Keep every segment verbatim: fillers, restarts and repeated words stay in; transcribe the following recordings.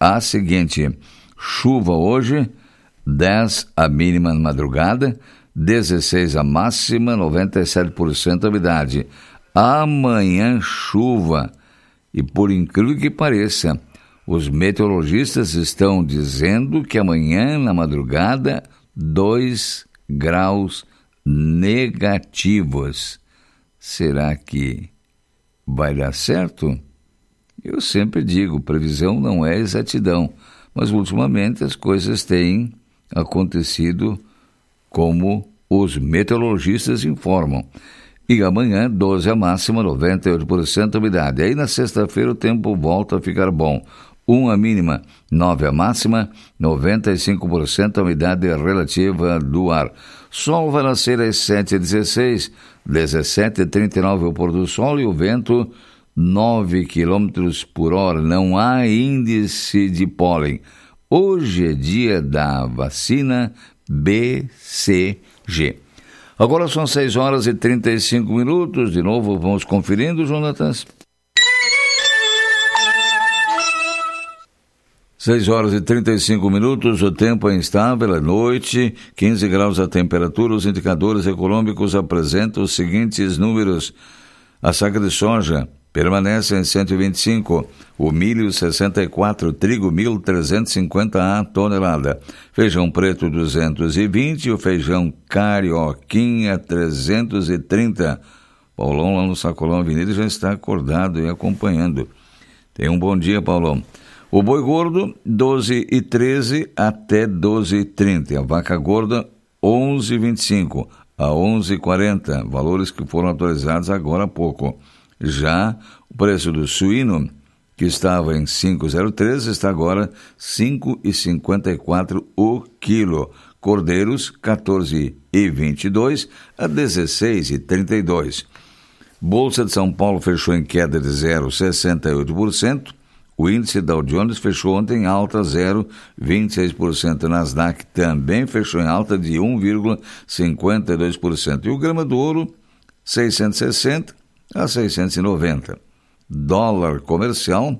a seguinte: chuva hoje, dez a mínima na madrugada, dezesseis a máxima, noventa e sete por cento a umidade. Amanhã chuva, e por incrível que pareça, os meteorologistas estão dizendo que amanhã na madrugada dois graus negativos. Será que vai dar certo? Eu sempre digo, previsão não é exatidão, mas ultimamente as coisas têm acontecido como os meteorologistas informam. E amanhã, doze a máxima, noventa e oito por cento a umidade. Aí na sexta-feira o tempo volta a ficar bom. um a mínima, nove a máxima, noventa e cinco por cento a umidade relativa do ar. Sol vai nascer às sete e dezesseis, dezessete e trinta e nove o pôr do sol e o vento nove quilômetros por hora. Não há índice de pólen. Hoje é dia da vacina B C G. Agora são seis horas e trinta e cinco minutos. De novo, vamos conferindo, Jonatas. seis horas e trinta e cinco minutos, o tempo é instável, é noite, quinze graus a temperatura. Os indicadores econômicos apresentam os seguintes números: a saca de soja permanece em cento e vinte e cinco, o milho sessenta e quatro, trigo mil trezentos e cinquenta a tonelada, feijão preto duzentos e vinte, o feijão carioquinha trezentos e trinta. Paulão lá no Sacolão Avenida já está acordado e acompanhando. Tenha um bom dia, Paulão. O boi gordo, doze e treze até doze e trinta. A vaca gorda, onze e vinte e cinco a onze e quarenta. Valores que foram atualizados agora há pouco. Já o preço do suíno, que estava em cinco e zero três, está agora cinco e cinquenta e quatro o quilo. Cordeiros, quatorze e vinte e dois a dezesseis e trinta e dois. Bolsa de São Paulo fechou em queda de zero vírgula sessenta e oito por cento. O índice Dow Jones fechou ontem em alta zero vírgula vinte e seis por cento. Nasdaq também fechou em alta de um vírgula cinquenta e dois por cento. E o grama do ouro, seiscentos e sessenta a seiscentos e noventa. Dólar comercial,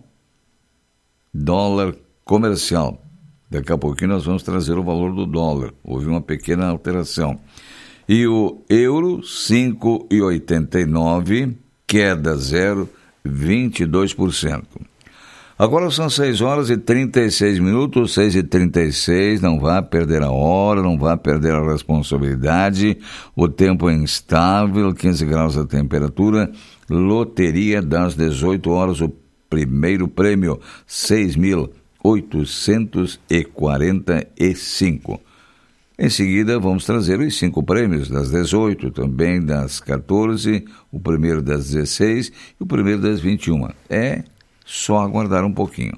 dólar comercial. Daqui a pouquinho nós vamos trazer o valor do dólar. Houve uma pequena alteração. E o euro, cinco e oitenta e nove, queda zero vírgula vinte e dois por cento. Agora são seis horas e trinta e seis minutos, seis e trinta e seis, não vá perder a hora, não vá perder a responsabilidade. O tempo é instável, quinze graus a temperatura. Loteria das dezoito horas, o primeiro prêmio, seis mil oitocentos e quarenta e cinco. Em seguida, vamos trazer os cinco prêmios das dezoito, também das quatorze, o primeiro das dezesseis e o primeiro das vinte e uma. É só aguardar um pouquinho.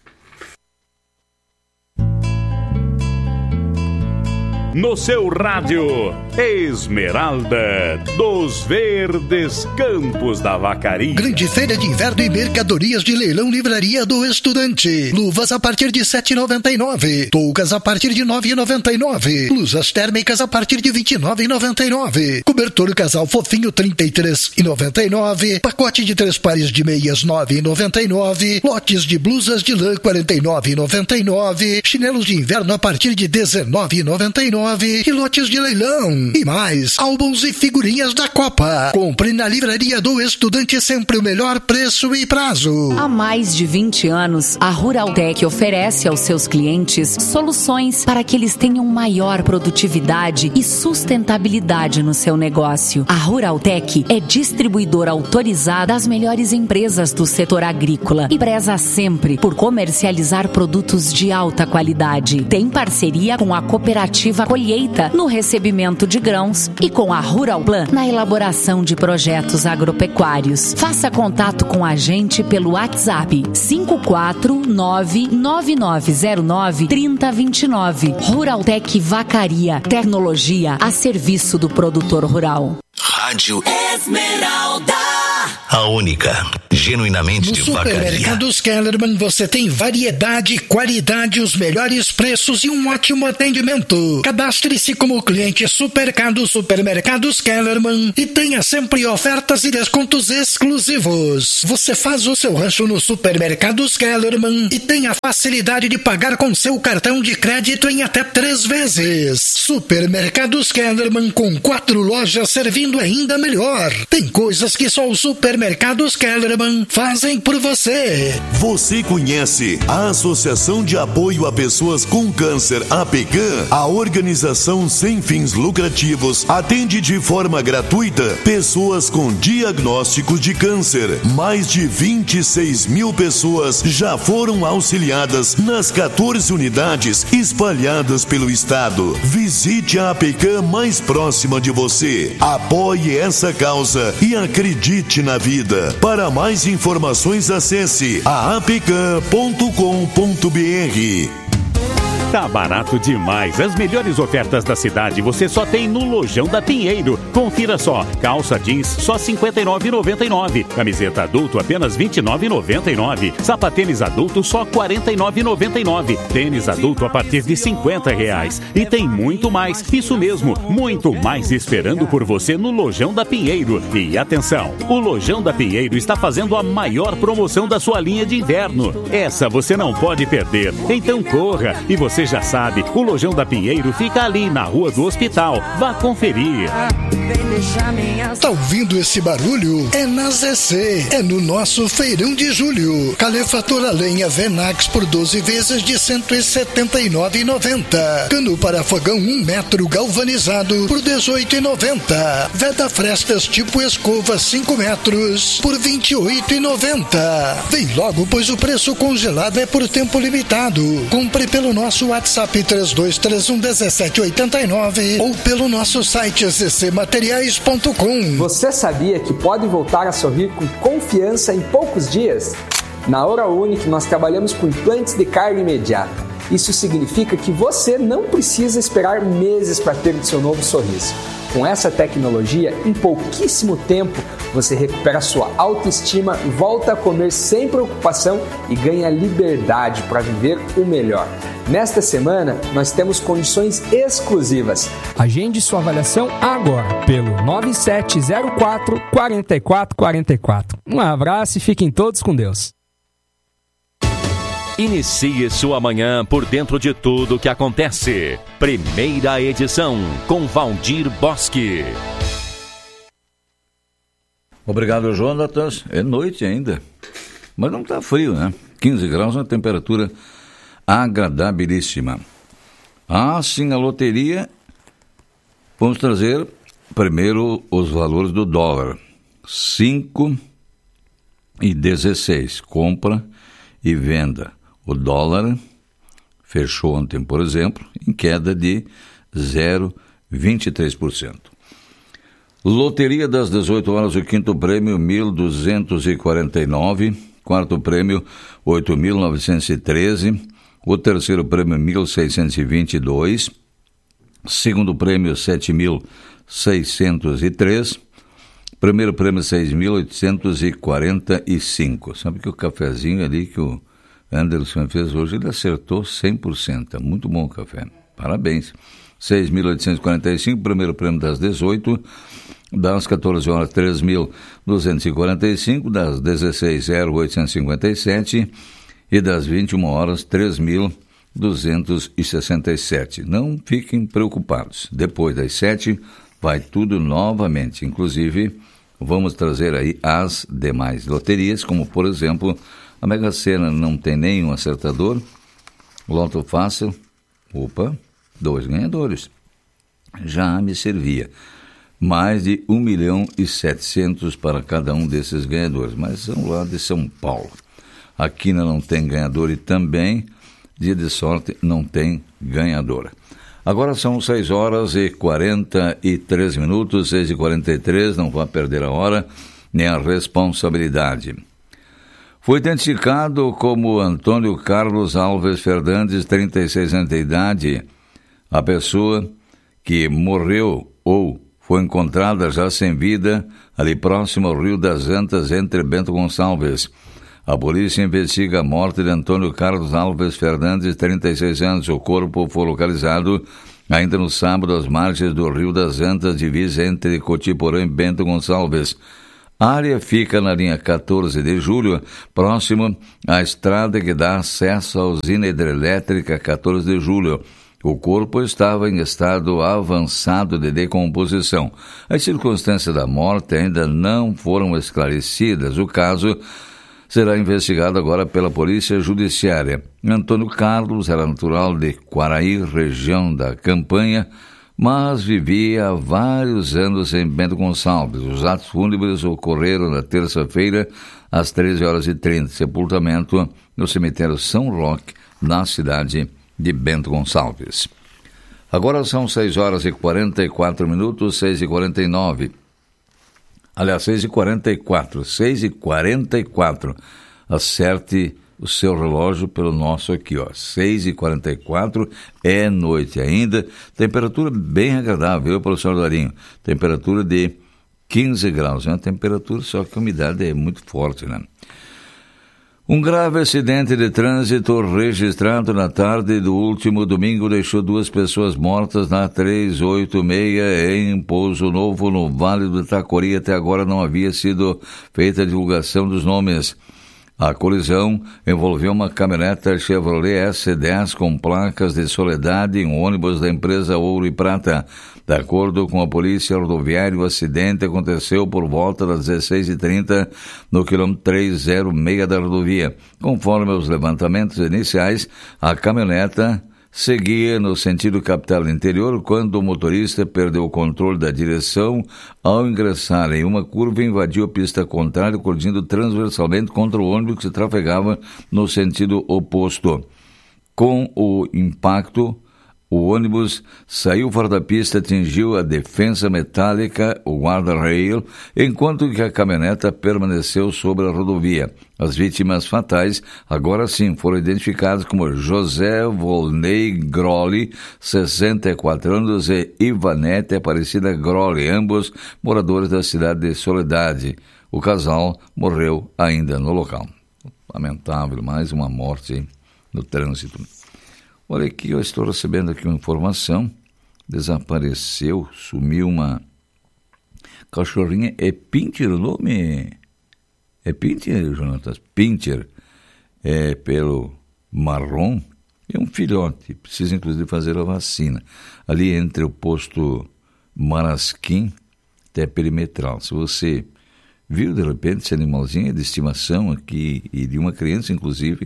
No seu rádio, Esmeralda dos Verdes Campos da Vacaria. Grande feira de inverno e mercadorias de leilão Livraria do Estudante. Luvas a partir de sete reais e noventa e nove centavos. Toucas a partir de nove reais e noventa e nove centavos. Blusas térmicas a partir de vinte e nove reais e noventa e nove centavos. Cobertor casal fofinho trinta e três reais e noventa e nove centavos. Pacote de três pares de meias nove reais e noventa e nove centavos. Lotes de blusas de lã quarenta e nove reais e noventa e nove centavos. Chinelos de inverno a partir de dezenove reais e noventa e nove centavos. E lotes de leilão. E mais, álbuns e figurinhas da Copa. Compre na Livraria do Estudante, sempre o melhor preço e prazo. Há mais de vinte anos, a Ruraltec oferece aos seus clientes soluções para que eles tenham maior produtividade e sustentabilidade no seu negócio. A Ruraltec é distribuidora autorizada das melhores empresas do setor agrícola e preza sempre por comercializar produtos de alta qualidade. Tem parceria com a cooperativa Colheita no recebimento de grãos e com a Ruralplan na elaboração de projetos agropecuários. Faça contato com a gente pelo WhatsApp cinco quatro nove nove nove zero nove três zero dois nove. Ruraltec Vacaria, tecnologia a serviço do produtor rural. Rádio Esmeralda. a única, genuinamente no de vacaria. Supermercados Kellerman você tem variedade, qualidade, os melhores preços e um ótimo atendimento. Cadastre-se como cliente Supercado Supermercados Kellerman e tenha sempre ofertas e descontos exclusivos. Você faz o seu rancho no Supermercados Kellerman e tem a facilidade de pagar com seu cartão de crédito em até três vezes. Supermercados Kellerman, com quatro lojas servindo ainda melhor. Tem coisas que só o Supermercados Kellerman fazem por você. Você conhece a Associação de Apoio a Pessoas com Câncer, A P C A? A organização sem fins lucrativos atende de forma gratuita pessoas com diagnóstico de câncer. Mais de vinte e seis mil pessoas já foram auxiliadas nas quatorze unidades espalhadas pelo estado. Visite a A P C A mais próxima de você. Apoie essa causa e acredite na vida. Para mais informações, acesse a a p c a ponto com ponto b r. Tá barato demais. As melhores ofertas da cidade você só tem no Lojão da Pinheiro. Confira só. Calça jeans só cinquenta e nove reais e noventa e nove centavos. Camiseta adulto apenas vinte e nove reais e noventa e nove centavos. Sapatênis adulto só quarenta e nove reais e noventa e nove centavos. Tênis adulto a partir de cinquenta reais. E tem muito mais. Isso mesmo, muito mais esperando por você no Lojão da Pinheiro. E atenção, o Lojão da Pinheiro está fazendo a maior promoção da sua linha de inverno. Essa você não pode perder. Então corra. E você já sabe, o Lojão da Pinheiro fica ali na Rua do Hospital. Vá conferir. Tá ouvindo esse barulho? É na Z C. É no nosso feirão de julho. Calefator a lenha Venax por doze vezes de cento e setenta e nove reais e noventa centavos. Cano para fogão um metro galvanizado por dezoito reais e noventa centavos. Veda frestas tipo escova cinco metros por vinte e oito reais e noventa centavos. Vem logo, pois o preço congelado é por tempo limitado. Compre pelo nosso WhatsApp três dois três um um sete oito nove ou pelo nosso site z c materiais ponto com. Você sabia que pode voltar a sorrir com confiança em poucos dias? Na Oral Unique nós trabalhamos com implantes de carga imediata. Isso significa que você não precisa esperar meses para ter o seu novo sorriso. Com essa tecnologia, em pouquíssimo tempo, você recupera sua autoestima, volta a comer sem preocupação e ganha liberdade para viver o melhor. Nesta semana, nós temos condições exclusivas. Agende sua avaliação agora pelo nove sete zero quatro, quatro quatro quatro quatro. Um abraço e fiquem todos com Deus. Inicie sua manhã por dentro de tudo que acontece. Primeira edição, com Valdir Bosque. Obrigado, Jonatas. É noite ainda, mas não está frio, né? quinze graus, uma temperatura agradabilíssima. Ah, sim, a loteria. Vamos trazer primeiro os valores do dólar. cinco e dezesseis, compra e venda. O dólar fechou ontem, por exemplo, em queda de zero vírgula vinte e três por cento. Loteria das dezoito horas, o quinto prêmio mil duzentos e quarenta e nove, quarto prêmio oito mil novecentos e treze, o terceiro prêmio mil seiscentos e vinte e dois, segundo prêmio sete mil seiscentos e três, primeiro prêmio seis mil oitocentos e quarenta e cinco. Sabe que o cafezinho ali que o Anderson fez hoje, ele acertou cem por cento. É muito bom o café. Parabéns. seis mil oitocentos e quarenta e cinco, primeiro prêmio das dezoito, das quatorze horas, três mil duzentos e quarenta e cinco, das dezesseis, zero oitocentos e cinquenta e sete e das vinte e uma horas, três mil duzentos e sessenta e sete. Não fiquem preocupados. Depois das sete, vai tudo novamente. Inclusive, vamos trazer aí as demais loterias, como, por exemplo, a Mega Sena não tem nenhum acertador. Loto Fácil, opa, dois ganhadores. Já me servia. Mais de um milhão e setecentos para cada um desses ganhadores, mas são lá de São Paulo. Aqui não tem ganhador e também, dia de sorte, não tem ganhadora. Agora são seis horas e quarenta e três minutos, seis e quarenta e três, não vá perder a hora, nem a responsabilidade. Foi identificado como Antônio Carlos Alves Fernandes, trinta e seis anos de idade, a pessoa que morreu ou foi encontrada já sem vida ali próximo ao Rio das Antas, entre Bento Gonçalves. A polícia investiga a morte de Antônio Carlos Alves Fernandes, trinta e seis anos. O corpo foi localizado ainda no sábado às margens do Rio das Antas, divisa entre Cotiporã e Bento Gonçalves. A área fica na linha quatorze de julho, próximo à estrada que dá acesso à usina hidrelétrica quatorze de julho. O corpo estava em estado avançado de decomposição. As circunstâncias da morte ainda não foram esclarecidas. O caso será investigado agora pela Polícia Judiciária. Antônio Carlos era natural de Quaraí, região da Campanha, mas vivia há vários anos em Bento Gonçalves. Os atos fúnebres ocorreram na terça-feira, às treze horas e trinta. Sepultamento no cemitério São Roque, na cidade de Bento Gonçalves. Agora são seis horas e quarenta e quatro minutos, seis e quarenta e nove. Aliás, seis e quarenta e quatro, seis e quarenta e quatro. Acerte o seu relógio pelo nosso aqui, ó. seis e quarenta e quatro, é noite ainda. Temperatura bem agradável, viu, professor Darinho? Temperatura de quinze graus, né? Temperatura, só que a umidade é muito forte, né? Um grave acidente de trânsito registrado na tarde do último domingo deixou duas pessoas mortas na trezentos e oitenta e seis em Pouso Novo, no Vale do Itacorí. Até agora não havia sido feita a divulgação dos nomes. A colisão envolveu uma caminhoneta Chevrolet S dez com placas de Soledade e um ônibus da empresa Ouro e Prata. De acordo com a Polícia Rodoviária, o acidente aconteceu por volta das dezesseis e trinta no quilômetro trezentos e seis da rodovia. Conforme os levantamentos iniciais, a caminhoneta seguia no sentido capital interior quando o motorista perdeu o controle da direção ao ingressar em uma curva e invadiu a pista contrária, colidindo transversalmente contra o ônibus que se trafegava no sentido oposto. Com o impacto, o ônibus saiu fora da pista, atingiu a defensa metálica, o guarda-rail, enquanto que a caminhoneta permaneceu sobre a rodovia. As vítimas fatais, agora sim, foram identificadas como José Volney Grolli, sessenta e quatro anos, e Ivanete Aparecida Grolli, ambos moradores da cidade de Soledade. O casal morreu ainda no local. Lamentável, mais uma morte no trânsito. Olha aqui, eu estou recebendo aqui uma informação, desapareceu, sumiu uma cachorrinha, é Pinter o nome? É Pinter, Jonatas? Pinter, é pelo marrom, é um filhote, precisa inclusive fazer a vacina. Ali entre o posto Marasquim até Perimetral. Se você viu de repente esse animalzinho de estimação aqui, e de uma criança inclusive,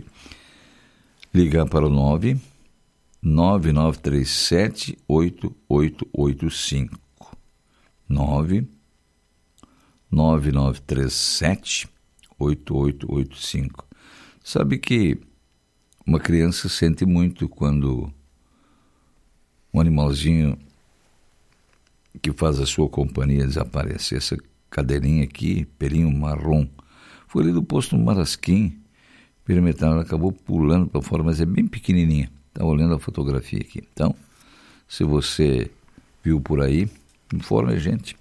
ligar para o nove nove nove três sete oito oito oito cinco. nove nove nove três sete oito oito oito cinco. Sabe que uma criança sente muito quando um animalzinho que faz a sua companhia desaparece. Essa cadeirinha aqui, pelinho marrom, foi ali do posto Marasquim, perimetral, acabou pulando para fora, mas é bem pequenininha. Estava olhando a fotografia aqui. Então, se você viu por aí, informe a gente.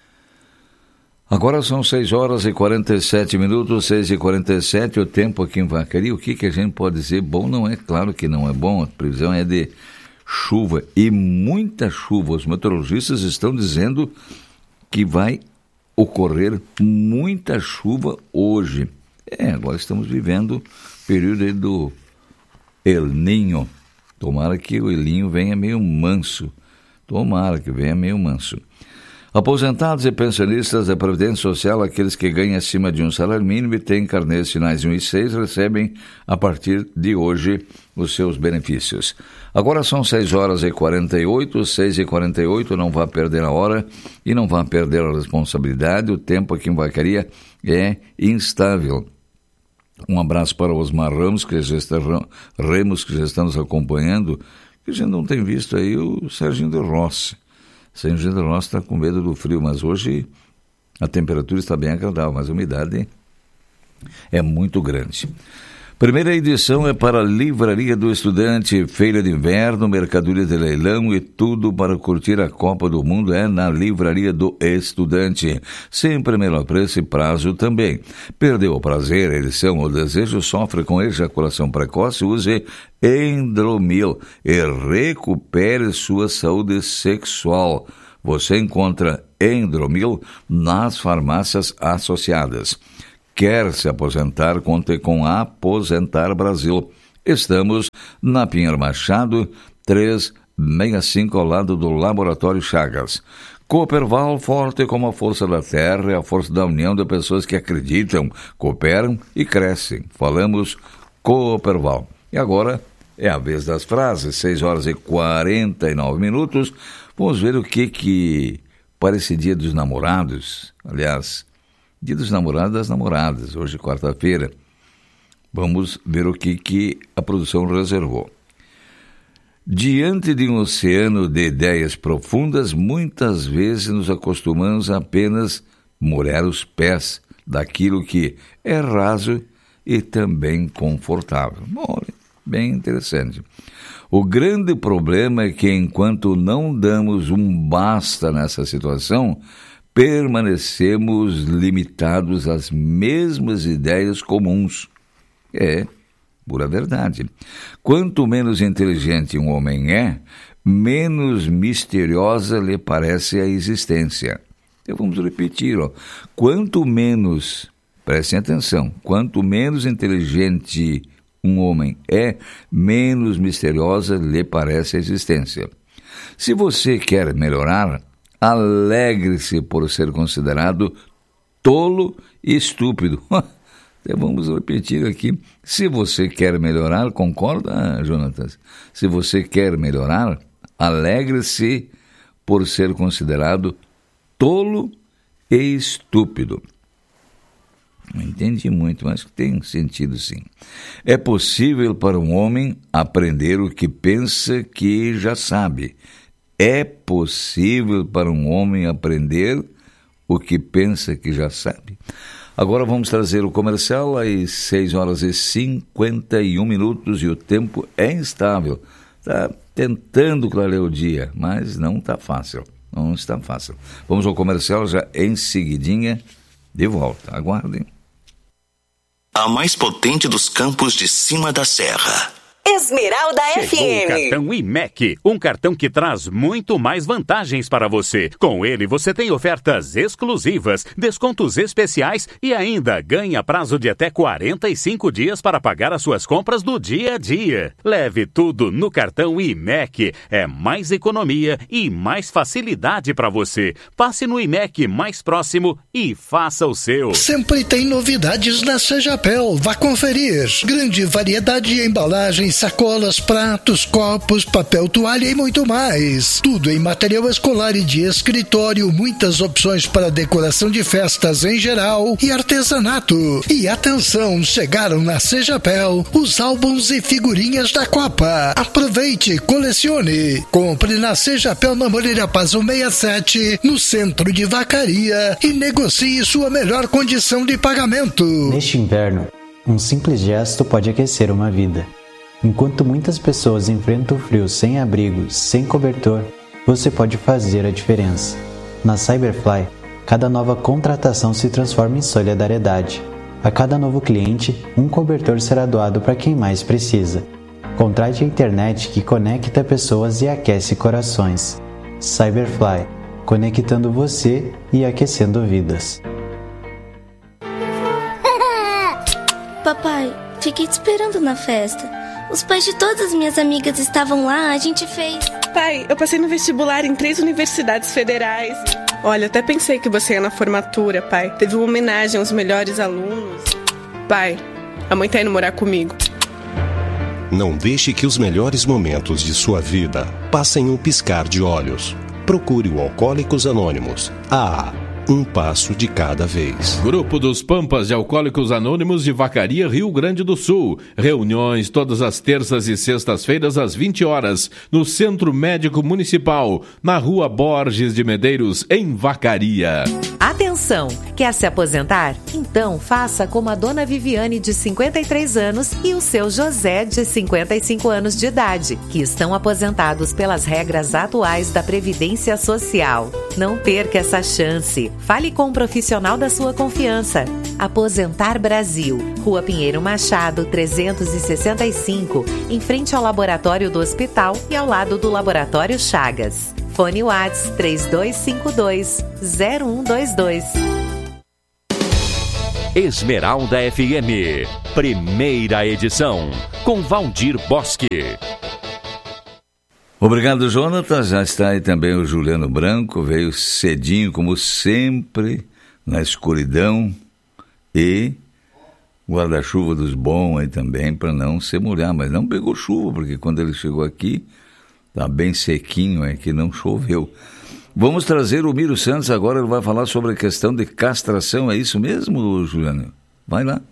Agora são seis horas e quarenta e sete minutos, seis e quarenta e sete, o tempo aqui em Vacaria. O que, que a gente pode dizer? Bom não é, claro que não é bom, a previsão é de chuva e muita chuva. Os meteorologistas estão dizendo que vai ocorrer muita chuva hoje. É, agora estamos vivendo o período aí do El Niño. Tomara que o El Niño venha meio manso. Tomara que venha meio manso. Aposentados e pensionistas da Previdência Social, aqueles que ganham acima de um salário mínimo e têm carnês finais um e seis, recebem a partir de hoje os seus benefícios. Agora são seis horas e quarenta e oito, seis e quarenta e oito, não vá perder a hora e não vá perder a responsabilidade. O tempo aqui em Vacaria é instável. Um abraço para Osmar Ramos, que já está, Ramos, que já está nos acompanhando, que a gente não tem visto aí o Serginho de Rossi. O Serginho de Rossi está com medo do frio, mas hoje a temperatura está bem agradável, mas a umidade é muito grande. Primeira edição é para a Livraria do Estudante, feira de inverno, mercadoria de leilão e tudo para curtir a Copa do Mundo é na Livraria do Estudante. Sempre melhor preço e prazo também. Perdeu o prazer, a edição ou desejo, sofre com ejaculação precoce, use Endromil e recupere sua saúde sexual. Você encontra Endromil nas farmácias associadas. Quer se aposentar? Conte com Aposentar Brasil. Estamos na Pinheiro Machado, trezentos e sessenta e cinco, ao lado do Laboratório Chagas. Cooperval, forte como a força da terra, é a força da união de pessoas que acreditam, cooperam e crescem. Falamos Cooperval. E agora é a vez das frases, seis horas e quarenta e nove minutos. Vamos ver o que que parece Dia dos Namorados. Aliás, Dia dos Namorados das Namoradas, hoje quarta-feira. Vamos ver o que, que a produção reservou. Diante de um oceano de ideias profundas, muitas vezes nos acostumamos a apenas molhar os pés daquilo que é raso e também confortável. Bom, bem interessante. O grande problema é que enquanto não damos um basta nessa situação, permanecemos limitados às mesmas ideias comuns. É pura verdade. Quanto menos inteligente um homem é, menos misteriosa lhe parece a existência. Então vamos repetir, ó. Quanto menos, prestem atenção, quanto menos inteligente um homem é, menos misteriosa lhe parece a existência. Se você quer melhorar, alegre-se por ser considerado tolo e estúpido. Então vamos repetir aqui. Se você quer melhorar, concorda, Jonatas? Se você quer melhorar, alegre-se por ser considerado tolo e estúpido. Não entendi muito, mas tem sentido sim. É possível para um homem aprender o que pensa que já sabe. É possível para um homem aprender o que pensa que já sabe. Agora vamos trazer o comercial às seis horas e cinquenta e um minutos e o tempo é instável. Está tentando clarear o dia, mas não está fácil. Não está fácil. Vamos ao comercial já em seguidinha, de volta. Aguardem. A mais potente dos campos de cima da serra. Esmeralda Chegou F M. O cartão I M E C, um cartão que traz muito mais vantagens para você. Com ele você tem ofertas exclusivas, descontos especiais e ainda ganha prazo de até quarenta e cinco dias para pagar as suas compras do dia a dia. Leve tudo no cartão I M E C. É mais economia e mais facilidade para você. Passe no I M E C mais próximo e faça o seu. Sempre tem novidades na Sejapel. Vá conferir. Grande variedade de embalagens, sacolas, pratos, copos, papel toalha e muito mais. Tudo em material escolar e de escritório, muitas opções para decoração de festas em geral e artesanato. E atenção, chegaram na Sejapel os álbuns e figurinhas da Copa. Aproveite, colecione. Compre na Sejapel na Moreira Paz cento e sessenta e sete, no centro de Vacaria, e negocie sua melhor condição de pagamento. Neste inverno, um simples gesto pode aquecer uma vida. Enquanto muitas pessoas enfrentam o frio sem abrigo, sem cobertor, você pode fazer a diferença. Na Cyberfly, cada nova contratação se transforma em solidariedade. A cada novo cliente, um cobertor será doado para quem mais precisa. Contrate a internet que conecta pessoas e aquece corações. Cyberfly, conectando você e aquecendo vidas. Papai, fiquei te esperando na festa. Os pais de todas as minhas amigas estavam lá, a gente fez... Pai, eu passei no vestibular em três universidades federais. Olha, até pensei que você ia na formatura, pai. Teve uma homenagem aos melhores alunos. Pai, a mãe tá indo morar comigo. Não deixe que os melhores momentos de sua vida passem um piscar de olhos. Procure o Alcoólicos Anônimos. Ah, um passo de cada vez. Grupo dos Pampas de Alcoólicos Anônimos de Vacaria, Rio Grande do Sul. Reuniões todas as terças e sextas-feiras às vinte horas, no Centro Médico Municipal, na Rua Borges de Medeiros, em Vacaria. Atenção! promoção. Quer se aposentar? Então faça como a dona Viviane, de cinquenta e três anos, e o seu José, de cinquenta e cinco anos de idade, que estão aposentados pelas regras atuais da Previdência Social. Não perca essa chance. Fale com um profissional da sua confiança. Aposentar Brasil, Rua Pinheiro Machado, trezentos e sessenta e cinco, em frente ao laboratório do hospital e ao lado do Laboratório Chagas. Fone WhatsApp três dois cinco dois, zero um dois dois. Esmeralda F M, primeira edição, com Valdir Bosque. Obrigado, Jonathan. Já está aí também o Juliano Branco, veio cedinho, como sempre, na escuridão, e guarda-chuva dos bons aí também, para não se molhar, mas não pegou chuva, porque quando ele chegou aqui, tá bem sequinho, é que não choveu. Vamos trazer o Miro Santos agora, ele vai falar sobre a questão de castração, é isso mesmo, Juliano? Vai lá.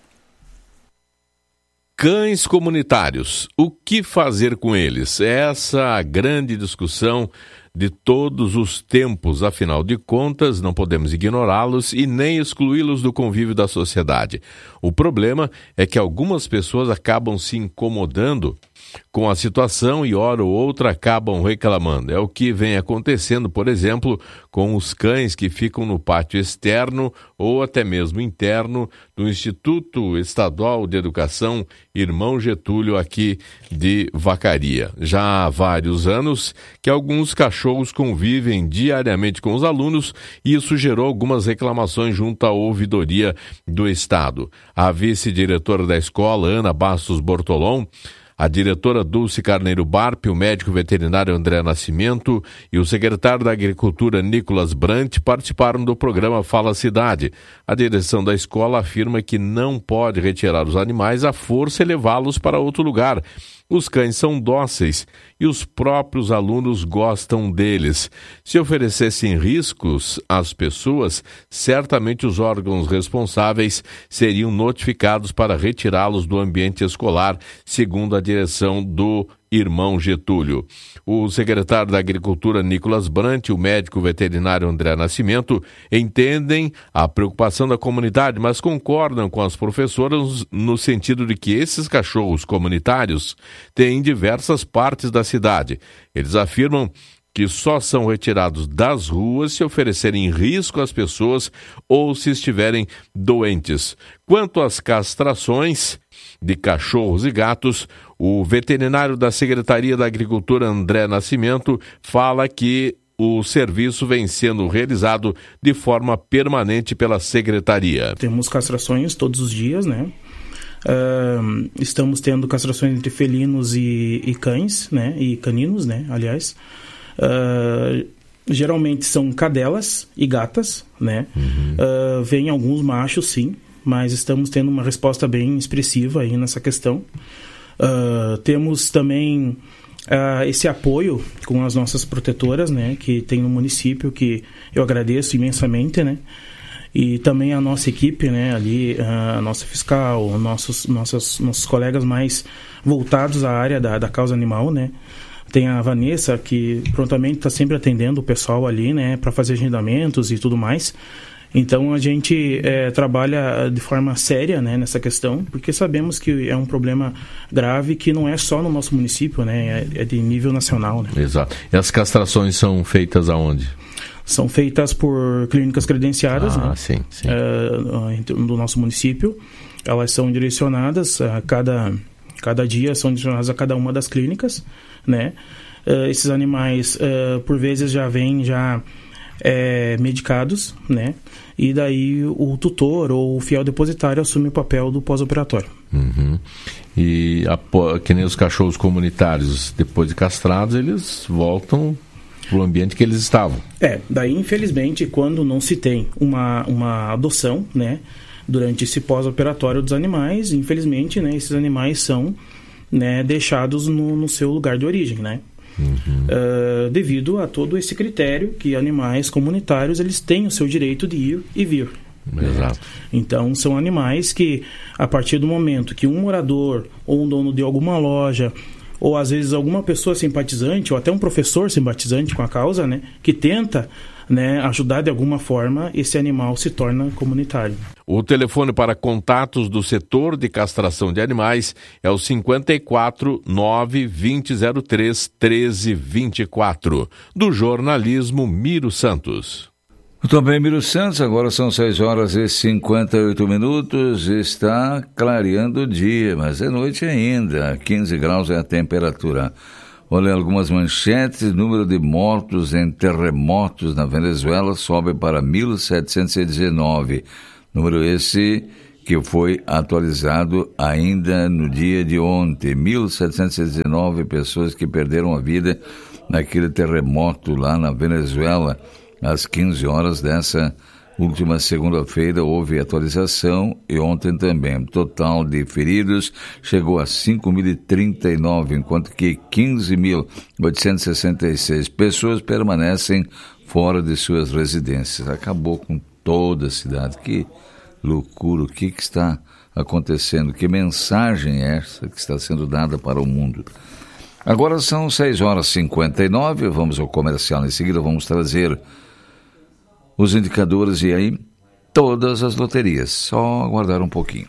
Cães comunitários, o que fazer com eles? Essa é a grande discussão de todos os tempos, afinal de contas, não podemos ignorá-los e nem excluí-los do convívio da sociedade. O problema é que algumas pessoas acabam se incomodando com a situação e hora ou outra acabam reclamando. É o que vem acontecendo, por exemplo, com os cães que ficam no pátio externo ou até mesmo interno do Instituto Estadual de Educação Irmão Getúlio, aqui de Vacaria. Já há vários anos que alguns cachorros convivem diariamente com os alunos e isso gerou algumas reclamações junto à ouvidoria do Estado. A vice-diretora da escola, Ana Bastos Bortolom, a diretora Dulce Carneiro Barpe, o médico veterinário André Nascimento e o secretário da Agricultura Nicolas Brant participaram do programa Fala Cidade. A direção da escola afirma que não pode retirar os animais à força e levá-los para outro lugar. Os cães são dóceis e os próprios alunos gostam deles. Se oferecessem riscos às pessoas, certamente os órgãos responsáveis seriam notificados para retirá-los do ambiente escolar, segundo a direção do Irmão Getúlio. O secretário da Agricultura, Nicolas Brant, e o médico veterinário André Nascimento entendem a preocupação da comunidade, mas concordam com as professoras no sentido de que esses cachorros comunitários têm diversas partes da cidade. Eles afirmam que só são retirados das ruas se oferecerem risco às pessoas ou se estiverem doentes. Quanto às castrações de cachorros e gatos, o veterinário da Secretaria da Agricultura, André Nascimento, fala que o serviço vem sendo realizado de forma permanente pela Secretaria. Temos castrações todos os dias, né? Uh, estamos tendo castrações entre felinos e, e cães, né? E caninos, né? Aliás. Uh, geralmente são cadelas e gatas, né? Uhum. Uh, vem alguns machos, sim, mas estamos tendo uma resposta bem expressiva aí nessa questão. Uh, temos também uh, esse apoio com as nossas protetoras, né? Que tem no município, que eu agradeço imensamente, né? E também a nossa equipe, né? Ali, a nossa fiscal, nossos, nossos, nossos colegas mais voltados à área da, da causa animal, né? Tem a Vanessa, que prontamente está sempre atendendo o pessoal ali, né, para fazer agendamentos e tudo mais. Então, a gente é, trabalha de forma séria, né, nessa questão, porque sabemos que é um problema grave que não é só no nosso município, né, é, é de nível nacional. Né? Exato. E as castrações são feitas aonde? São feitas por clínicas credenciadas, ah, né, sim, sim. É, do nosso município. Elas são direcionadas a cada... Cada dia são direcionados a cada uma das clínicas, né? Uh, esses animais, uh, por vezes, já vêm já é, medicados, né? E daí o tutor ou o fiel depositário assume o papel do pós-operatório. Uhum. E a, que nem os cachorros comunitários, depois de castrados, eles voltam para o ambiente que eles estavam. É, daí, infelizmente, quando não se tem uma, uma adoção, né? Durante esse pós-operatório dos animais, infelizmente, né, esses animais são, né, deixados no, no seu lugar de origem, né? Uhum. Uh, devido a todo esse critério que animais comunitários eles têm o seu direito de ir e vir. Exato. Né? Então, são animais que, a partir do momento que um morador ou um dono de alguma loja ou às vezes alguma pessoa simpatizante ou até um professor simpatizante com a causa, né, que tenta, né, ajudar de alguma forma, esse animal se torna comunitário. O telefone para contatos do setor de castração de animais é o cinquenta e quatro, nove, vinte, zero três, treze, vinte e quatro, do jornalismo Miro Santos. Muito bem, Miro Santos, agora são seis horas e cinquenta e oito minutos, está clareando o dia, mas é noite ainda, quinze graus é a temperatura. Olha algumas manchetes, número de mortos em terremotos na Venezuela sobe para mil setecentos e dezenove, número esse que foi atualizado ainda no dia de ontem, mil setecentos e dezenove pessoas que perderam a vida naquele terremoto lá na Venezuela. Às quinze horas dessa última segunda-feira houve atualização e ontem também. O total de feridos chegou a cinco mil e trinta e nove, enquanto que quinze mil oitocentos e sessenta e seis pessoas permanecem fora de suas residências. Acabou com toda a cidade. Que loucura, o que, que está acontecendo? Que mensagem é essa que está sendo dada para o mundo? Agora são seis horas e cinquenta e nove, vamos ao comercial. Em seguida vamos trazer os indicadores e aí todas as loterias. Só aguardar um pouquinho.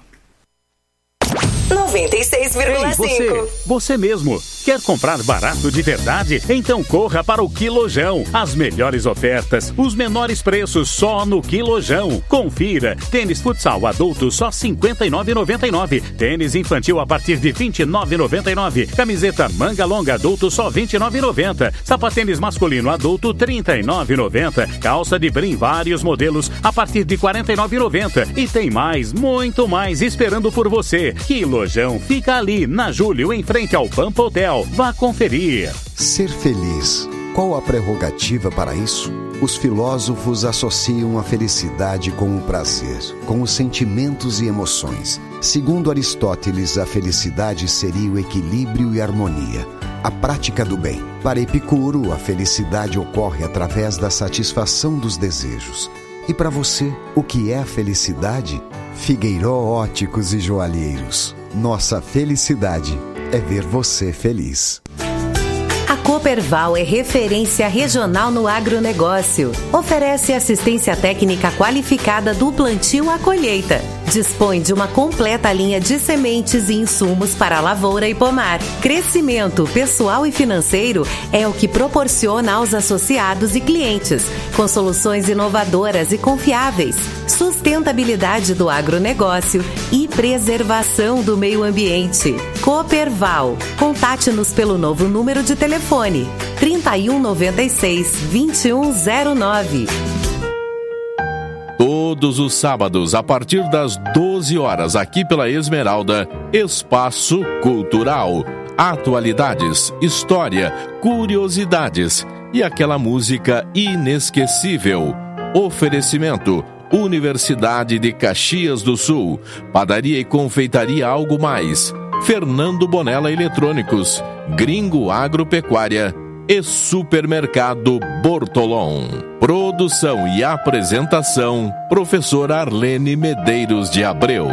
noventa e seis vírgula cinco. Você, você mesmo, quer comprar barato de verdade? Então corra para o Quilojão. As melhores ofertas, os menores preços só no Quilojão. Confira. Tênis futsal adulto só cinquenta e nove reais e noventa e nove centavos. Tênis infantil a partir de vinte e nove reais e noventa e nove centavos. Camiseta manga longa adulto só vinte e nove reais e noventa centavos. Sapatênis masculino adulto trinta e nove reais e noventa centavos. Calça de brim vários modelos a partir de quarenta e nove reais e noventa centavos. E tem mais, muito mais esperando por você. Quilojão fica ali na Júlio, em frente ao Pampa Hotel. Vá conferir. Ser feliz. Qual a prerrogativa para isso? Os filósofos associam a felicidade com o prazer, com os sentimentos e emoções. Segundo Aristóteles, a felicidade seria o equilíbrio e harmonia, a prática do bem. Para Epicuro, a felicidade ocorre através da satisfação dos desejos. E para você, o que é a felicidade? Figueiró Óticos e Joalheiros. Nossa felicidade é ver você feliz. A Cooperval é referência regional no agronegócio. Oferece assistência técnica qualificada do plantio à colheita. Dispõe de uma completa linha de sementes e insumos para lavoura e pomar. Crescimento pessoal e financeiro é o que proporciona aos associados e clientes, com soluções inovadoras e confiáveis, sustentabilidade do agronegócio e preservação do meio ambiente. Cooperval. Contate-nos pelo novo número de telefone trinta e um, noventa e seis, vinte e um zero nove. Todos os sábados, a partir das doze horas, aqui pela Esmeralda, Espaço Cultural. Atualidades, história, curiosidades e aquela música inesquecível. Oferecimento: Universidade de Caxias do Sul, Padaria e Confeitaria Algo Mais, Fernando Bonella Eletrônicos, Gringo Agropecuária e Supermercado Bortolom. Produção e apresentação: Professor Arlene Medeiros de Abreu.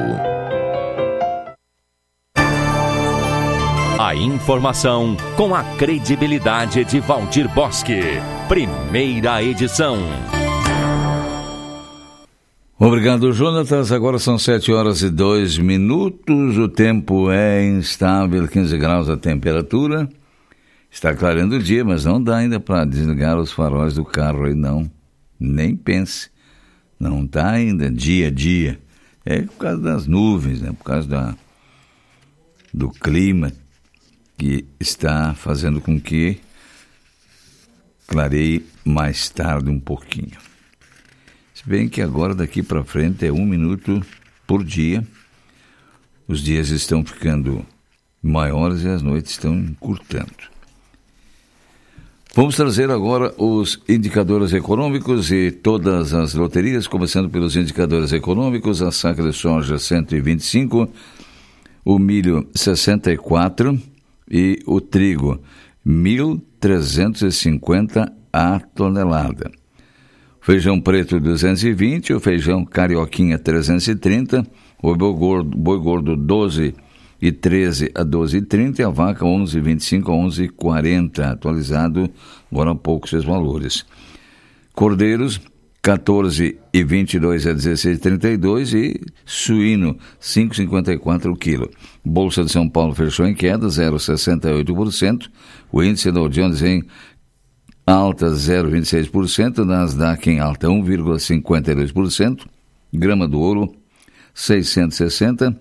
A informação com a credibilidade de Valdir Bosque. Primeira edição. Obrigado, Jonatas. Agora são sete horas e dois minutos. O tempo é instável, quinze graus a temperatura. Está clareando o dia, mas não dá ainda para desligar os faróis do carro aí, não. Nem pense. Não está ainda dia a dia. É por causa das nuvens, né? Por causa da, do clima que está fazendo com que clareie mais tarde um pouquinho. Se bem que agora daqui para frente é um minuto por dia. Os dias estão ficando maiores e as noites estão encurtando. Vamos trazer agora os indicadores econômicos e todas as loterias, começando pelos indicadores econômicos. A saca de soja cento e vinte e cinco, o milho sessenta e quatro e o trigo mil trezentos e cinquenta a tonelada. Feijão preto duzentos e vinte, o feijão carioquinha trezentos e trinta, o boi gordo, boi gordo doze e treze a doze e trinta e a vaca onze e vinte e cinco a onze e quarenta, atualizado agora há pouco esses valores. Cordeiros, quatorze e vinte e dois a dezesseis e trinta e dois e suíno, cinco e cinquenta e quatro o quilo. Bolsa de São Paulo fechou em queda, zero vírgula sessenta e oito por cento. O índice Dow Jones em alta, zero vírgula vinte e seis por cento. Nasdaq em alta, um vírgula cinquenta e dois por cento. Grama do ouro, seiscentos e sessenta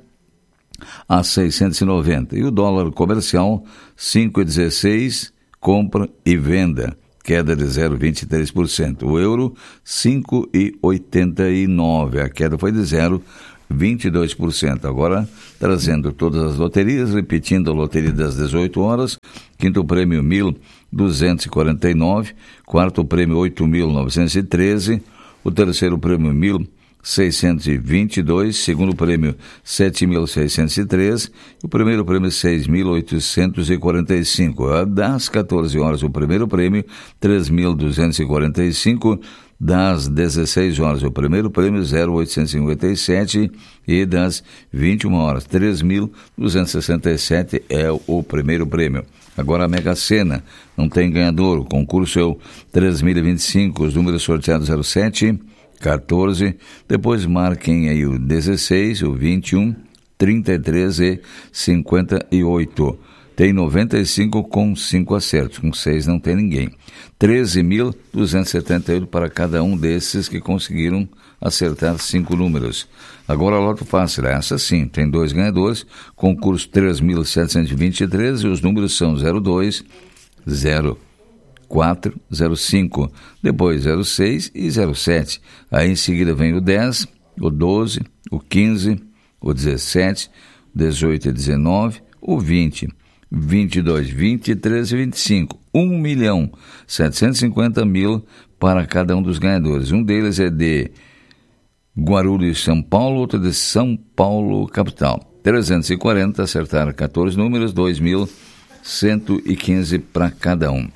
a seiscentos e noventa. E o dólar comercial, cinco e dezesseis, compra e venda, queda de zero vírgula vinte e três por cento. O euro, cinco e oitenta e nove, a queda foi de zero vírgula vinte e dois por cento. Agora, trazendo todas as loterias, repetindo a loteria das dezoito horas, quinto prêmio mil duzentos e quarenta e nove, quarto prêmio oito mil novecentos e treze, o terceiro prêmio mil seiscentos e vinte e dois, segundo prêmio sete mil seiscentos e treze, o primeiro prêmio seis mil oitocentos e quarenta e cinco. Das quatorze horas o primeiro prêmio três mil duzentos e quarenta e cinco, das dezesseis horas o primeiro prêmio zero vírgula oitocentos e cinquenta e sete e das vinte e uma horas três mil duzentos e sessenta e sete é o primeiro prêmio. Agora a Mega Sena, não tem ganhador, o concurso é o três mil e vinte e cinco, os números sorteados zero sete, quatorze, depois marquem aí o dezesseis, o vinte e um, trinta e três e cinquenta e oito. Tem noventa e cinco com cinco acertos, com seis não tem ninguém. treze mil duzentos e setenta e oito para cada um desses que conseguiram acertar cinco números. Agora a Loto Fácil, essa sim, tem dois ganhadores, concurso três mil setecentos e vinte e três e os números são zero dois, zero quatro, zero cinco, depois zero seis e zero sete. Aí em seguida vem o dez, o doze, o quinze, o dezessete, dezoito e dezenove, o vinte, vinte e dois, vinte e três e vinte e cinco. um milhão setecentos e cinquenta mil para cada um dos ganhadores. Um deles é de Guarulhos, São Paulo, outro de São Paulo, capital. trezentos e quarenta, acertaram quatorze números, dois mil cento e quinze para cada um.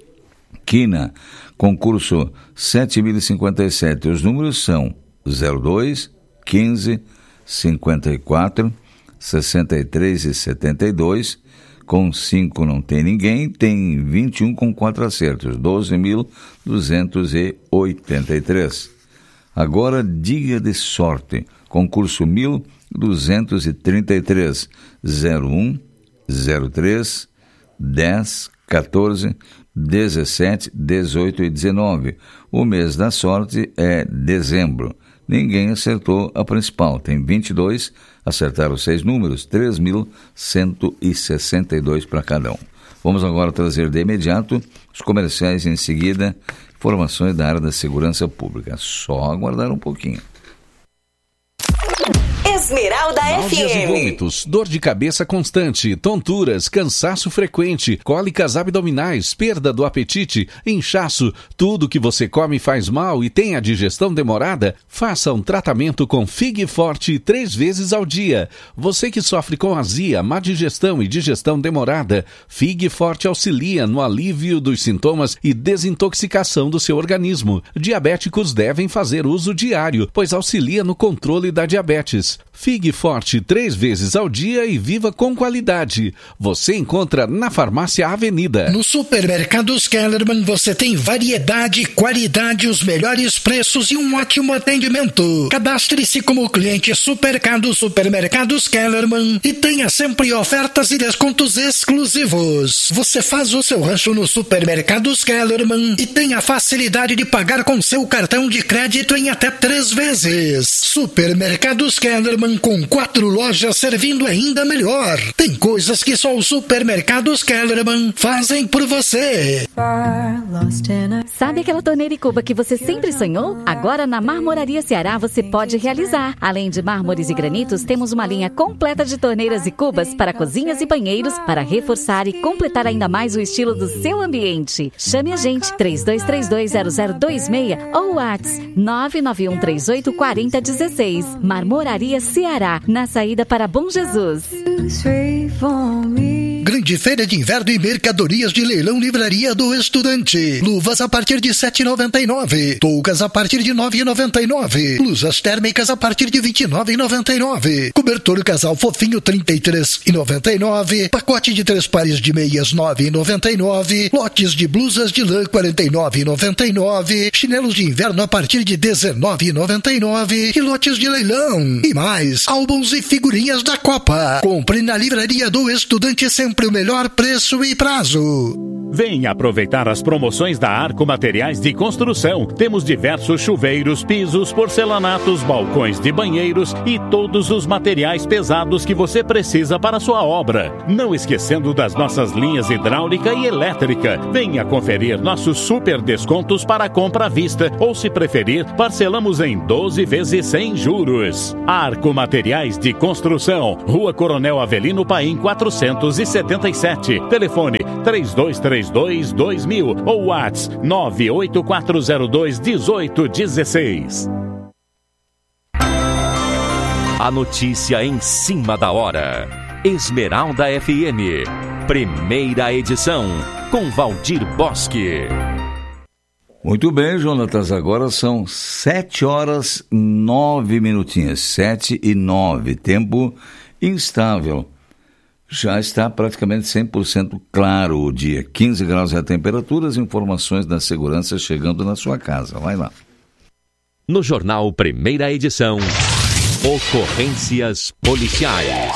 Quina, concurso sete mil e cinquenta e sete, os números são zero dois, quinze, cinquenta e quatro, sessenta e três e setenta e dois, com cinco não tem ninguém, tem vinte e um com quatro acertos, doze mil duzentos e oitenta e três. Agora, dia de sorte, concurso mil duzentos e trinta e três, zero um, zero três, dez, quatorze, dezessete, dezoito e dezenove. O mês da sorte é dezembro. Ninguém acertou a principal. Tem vinte e dois, acertaram seis números, três mil cento e sessenta e dois para cada um. Vamos agora trazer de imediato os comerciais, em seguida informações da área da segurança pública. Só aguardar um pouquinho. Esmeralda F M. Náuseas e vômitos, dor de cabeça constante, tonturas, cansaço frequente, cólicas abdominais, perda do apetite, inchaço, tudo que você come faz mal e tem a digestão demorada? Faça um tratamento com Fig Forte três vezes ao dia. Você que sofre com azia, má digestão e digestão demorada, Fig Forte auxilia no alívio dos sintomas e desintoxicação do seu organismo. Diabéticos devem fazer uso diário, pois auxilia no controle da diabetes. Fig Forte três vezes ao dia e viva com qualidade. Você encontra na Farmácia Avenida. No Supermercados Kellerman você tem variedade, qualidade, os melhores preços e um ótimo atendimento. Cadastre-se como cliente Supermercados Supermercados Kellerman e tenha sempre ofertas e descontos exclusivos. Você faz o seu rancho no Supermercados Kellerman e tem a facilidade de pagar com seu cartão de crédito em até três vezes. Supermercados Kellerman, com quatro lojas servindo ainda melhor. Tem coisas que só os Supermercados Kellerman fazem por você. Sabe aquela torneira e cuba que você sempre sonhou? Agora na Marmoraria Ceará você pode realizar. Além de mármores e granitos, temos uma linha completa de torneiras e cubas para cozinhas e banheiros para reforçar e completar ainda mais o estilo do seu ambiente. Chame a gente três dois três dois zero zero dois seis ou WhatsApp nove nove um três oito quatro zero um seis. Marmoraria Ceará, na saída para Bom Jesus. Grande Grande Feira de Inverno e Mercadorias de Leilão Livraria do Estudante. Luvas a partir de sete reais e noventa e nove centavos. Toucas a partir de nove reais e noventa e nove centavos. Blusas térmicas a partir de vinte e nove reais e noventa e nove centavos. Cobertor casal fofinho trinta e três reais e noventa e nove centavos. Pacote de três pares de meias nove reais e noventa e nove centavos. Lotes de blusas de lã quarenta e nove reais e noventa e nove centavos. Chinelos de inverno a partir de dezenove reais e noventa e nove centavos. E lotes de leilão. E mais, álbuns e figurinhas da Copa. Compre na Livraria do Estudante, sempre o melhor preço e prazo. Venha aproveitar as promoções da Arco Materiais de Construção. Temos diversos chuveiros, pisos, porcelanatos, balcões de banheiros e todos os materiais pesados que você precisa para a sua obra. Não esquecendo das nossas linhas hidráulica e elétrica. Venha conferir nossos super descontos para compra à vista ou, se preferir, parcelamos em doze vezes sem juros. Arco Materiais de Construção, Rua Coronel Avelino Paim quatrocentos e setenta e sete. Telefone três dois três dois, dois mil ou WhatsApp nove oito quatro zero dois, um oito um seis. A notícia em cima da hora. Esmeralda F M, primeira edição, com Valdir Bosque. Muito bem, Jonatas, agora são sete horas nove minutinhos, sete e nove, tempo instável. Já está praticamente cem por cento claro o dia, quinze graus é a temperatura, as informações da segurança chegando na sua casa. Vai lá. No Jornal Primeira Edição, ocorrências policiais.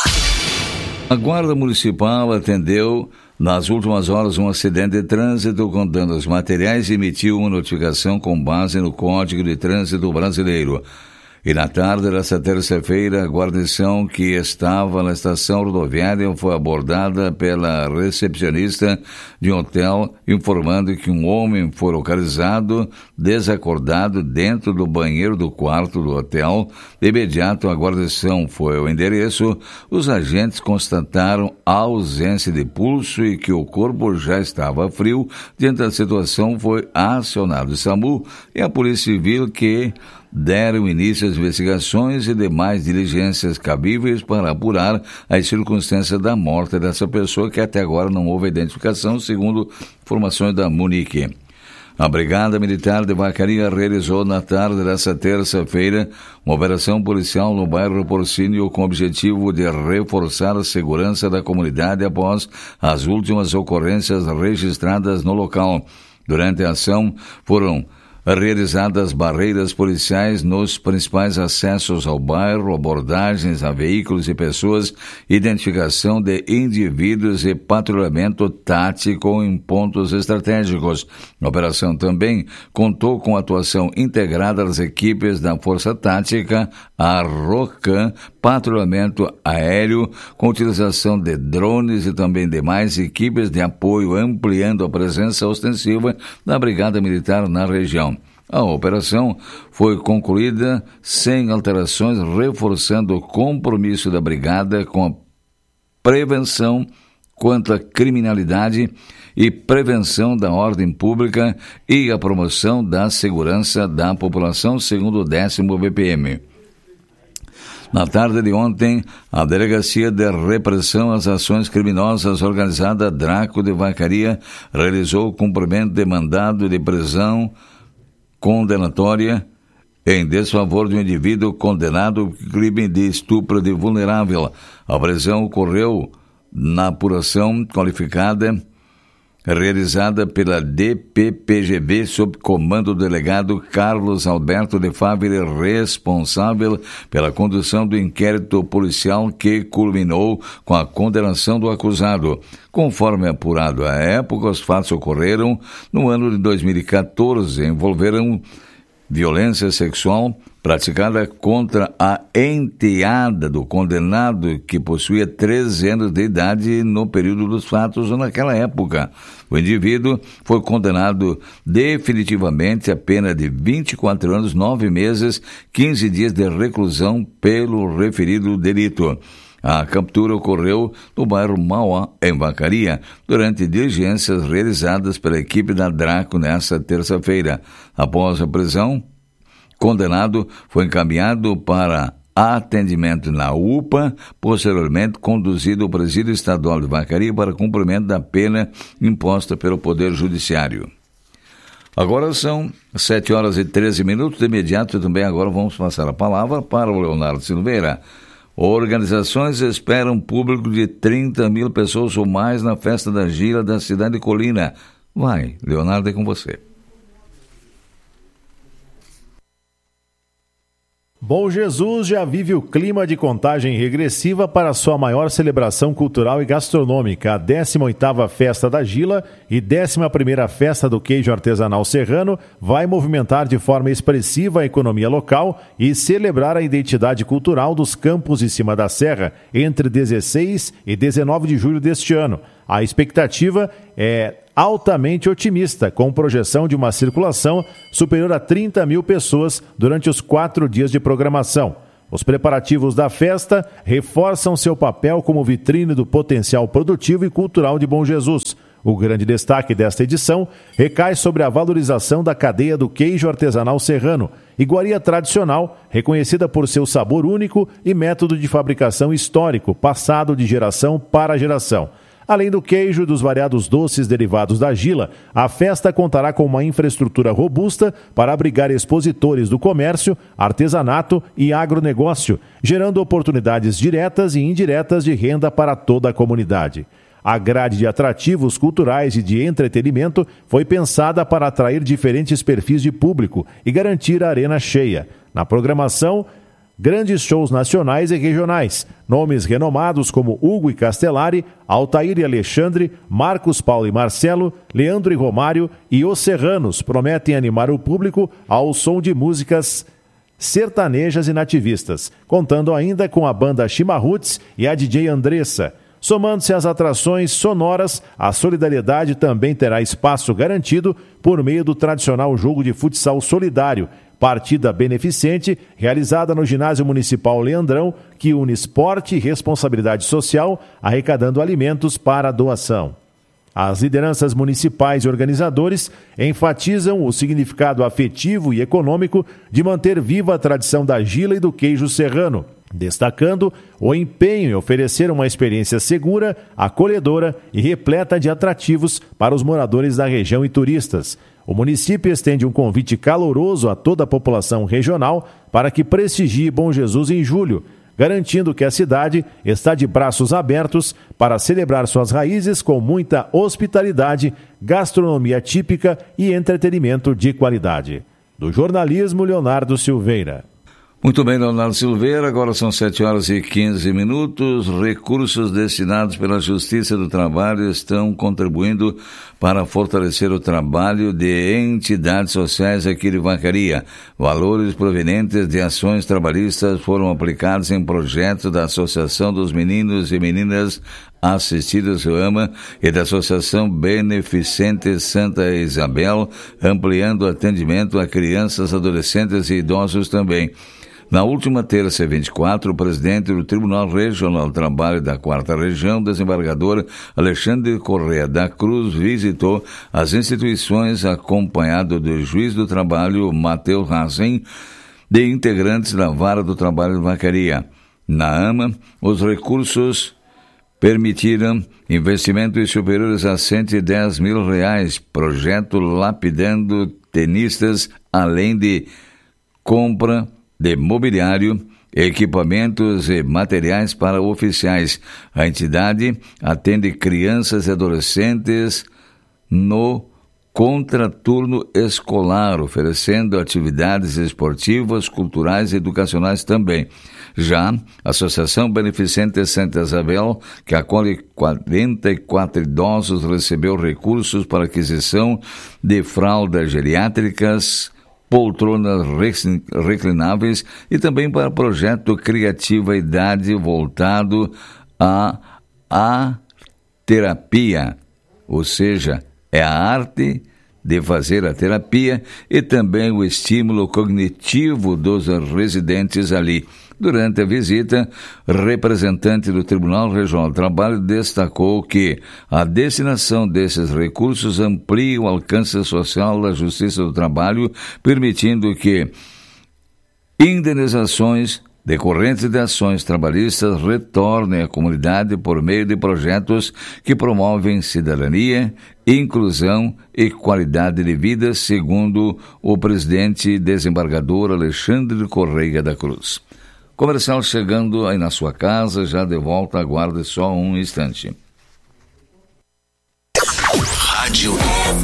A Guarda Municipal atendeu nas últimas horas um acidente de trânsito com danos materiais e emitiu uma notificação com base no Código de Trânsito Brasileiro. E na tarde desta terça-feira, a guarnição que estava na estação rodoviária foi abordada pela recepcionista de um hotel, informando que um homem foi localizado desacordado dentro do banheiro do quarto do hotel. De imediato, a guarnição foi ao endereço. Os agentes constataram a ausência de pulso e que o corpo já estava frio. Diante da situação, foi acionado o SAMU e a Polícia Civil, que deram início às investigações e demais diligências cabíveis para apurar as circunstâncias da morte dessa pessoa, que até agora não houve identificação, segundo informações da Munique. A Brigada Militar de Vacaria realizou na tarde desta terça-feira uma operação policial no bairro Porcínio com o objetivo de reforçar a segurança da comunidade após as últimas ocorrências registradas no local. Durante a ação, foram realizadas barreiras policiais nos principais acessos ao bairro, abordagens a veículos e pessoas, identificação de indivíduos e patrulhamento tático em pontos estratégicos. A operação também contou com a atuação integrada das equipes da Força Tática, a ROCAM, patrulhamento aéreo, com utilização de drones e também demais equipes de apoio, ampliando a presença ostensiva da Brigada Militar na região. A operação foi concluída sem alterações, reforçando o compromisso da Brigada com a prevenção quanto à criminalidade e prevenção da ordem pública e a promoção da segurança da população, segundo o décimo B P M. Na tarde de ontem, a Delegacia de Repressão às Ações Criminosas organizada Draco de Vacaria realizou o cumprimento de mandado de prisão condenatória em desfavor de um indivíduo condenado por crime de estupro de vulnerável. A prisão ocorreu na apuração qualificada realizada pela D P P G V sob comando do delegado Carlos Alberto de Favre, responsável pela condução do inquérito policial que culminou com a condenação do acusado. Conforme apurado à época, os fatos ocorreram no ano de dois mil e catorze, envolveram violência sexual praticada contra a enteada do condenado, que possuía treze anos de idade no período dos fatos ou naquela época. O indivíduo foi condenado definitivamente a pena de vinte e quatro anos, nove meses, quinze dias de reclusão pelo referido delito. A captura ocorreu no bairro Mauá, em Vacaria, durante diligências realizadas pela equipe da Draco nesta terça-feira. Após a prisão, condenado foi encaminhado para atendimento na U P A, posteriormente conduzido ao Presídio Estadual de Vacaria para cumprimento da pena imposta pelo Poder Judiciário. Agora são sete horas e treze minutos, de imediato também agora vamos passar a palavra para o Leonardo Silveira. Organizações esperam público de trinta mil pessoas ou mais na Festa da Gila da cidade de Colina. Vai, Leonardo, é com você. Bom Jesus já vive o clima de contagem regressiva para sua maior celebração cultural e gastronômica, a décima oitava Festa da Gila e décima primeira Festa do Queijo Artesanal Serrano, vai movimentar de forma expressiva a economia local e celebrar a identidade cultural dos campos de cima da serra entre dezesseis e dezenove de julho deste ano. A expectativa é altamente otimista, com projeção de uma circulação superior a trinta mil pessoas durante os quatro dias de programação. Os preparativos da festa reforçam seu papel como vitrine do potencial produtivo e cultural de Bom Jesus. O grande destaque desta edição recai sobre a valorização da cadeia do queijo artesanal serrano, iguaria tradicional, reconhecida por seu sabor único e método de fabricação histórico, passado de geração para geração. Além do queijo e dos variados doces derivados da Gila, a festa contará com uma infraestrutura robusta para abrigar expositores do comércio, artesanato e agronegócio, gerando oportunidades diretas e indiretas de renda para toda a comunidade. A grade de atrativos culturais e de entretenimento foi pensada para atrair diferentes perfis de público e garantir a arena cheia. Na programação, grandes shows nacionais e regionais, nomes renomados como Hugo e Castellari, Altair e Alexandre, Marcos, Paulo e Marcelo, Leandro e Romário e Os Serranos prometem animar o público ao som de músicas sertanejas e nativistas, contando ainda com a banda Chimarruts e a D J Andressa. Somando-se às atrações sonoras, a solidariedade também terá espaço garantido por meio do tradicional jogo de futsal solidário, partida beneficente realizada no Ginásio Municipal Leandrão, que une esporte e responsabilidade social, arrecadando alimentos para a doação. As lideranças municipais e organizadores enfatizam o significado afetivo e econômico de manter viva a tradição da Gila e do queijo serrano, destacando o empenho em oferecer uma experiência segura, acolhedora e repleta de atrativos para os moradores da região e turistas. O município estende um convite caloroso a toda a população regional para que prestigie Bom Jesus em julho, garantindo que a cidade está de braços abertos para celebrar suas raízes com muita hospitalidade, gastronomia típica e entretenimento de qualidade. Do jornalismo, Leonardo Silveira. Muito bem, Leonardo Silveira, agora são sete horas e quinze minutos. Recursos destinados pela Justiça do Trabalho estão contribuindo para fortalecer o trabalho de entidades sociais aqui de Vacaria. Valores provenientes de ações trabalhistas foram aplicados em projetos da Associação dos Meninos e Meninas Assistidas AMA e da Associação Beneficente Santa Isabel, ampliando o atendimento a crianças, adolescentes e idosos também. Na última terça, vinte e quatro, o presidente do Tribunal Regional do Trabalho da quarta Região, desembargador Alexandre Correa da Cruz, visitou as instituições acompanhado do juiz do trabalho, Matheus Hassen, de integrantes da Vara do Trabalho de Vacaria. Na AMA, os recursos permitiram investimentos superiores a cento e dez mil reais, projeto lapidando tenistas, além de compra de mobiliário, equipamentos e materiais para oficiais. A entidade atende crianças e adolescentes no contraturno escolar, oferecendo atividades esportivas, culturais e educacionais também. Já a Associação Beneficente Santa Isabel, que acolhe quarenta e quatro idosos, recebeu recursos para aquisição de fraldas geriátricas, poltronas reclináveis e também para projeto Criativa Idade voltado à, à terapia, ou seja, é a arte de fazer a terapia e também o estímulo cognitivo dos residentes ali. Durante a visita, representante do Tribunal Regional do Trabalho destacou que a destinação desses recursos amplia o alcance social da Justiça do Trabalho, permitindo que indenizações decorrentes de ações trabalhistas retornem à comunidade por meio de projetos que promovem cidadania, inclusão e qualidade de vida, segundo o presidente desembargador Alexandre Correia da Cruz. Comercial chegando aí na sua casa, já de volta, aguarde só um instante. Rádio